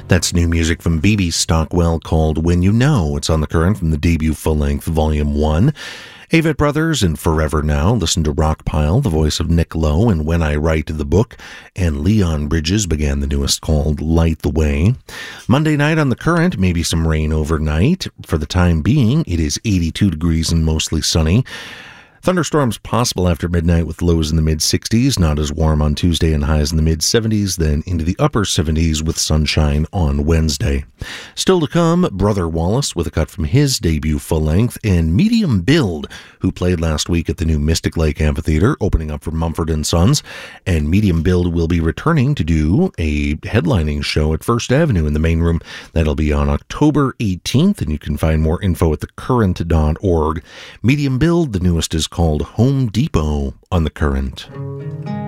That's new music from B.B. Stockwell called When You Know. It's on the current from the debut full-length Volume 1. Avett Brothers and Forever Now. Listen to Rockpile, the voice of Nick Lowe, and When I Write the Book. And Leon Bridges began the newest called Light the Way. Monday night on the current, maybe some rain overnight. For the time being, it is 82 degrees and mostly sunny. Thunderstorms possible after midnight with lows in the mid-60s, not as warm on Tuesday and highs in the mid-70s, then into the upper 70s with sunshine on Wednesday. Still to come, Brother Wallace with a cut from his debut full-length, and Medium Build, who played last week at the new Mystic Lake Amphitheater, opening up for Mumford & Sons, and Medium Build will be returning to do a headlining show at First Avenue in the main room. That'll be on October 18th, and you can find more info at thecurrent.org. Medium Build, the newest is called Home Depot on the current.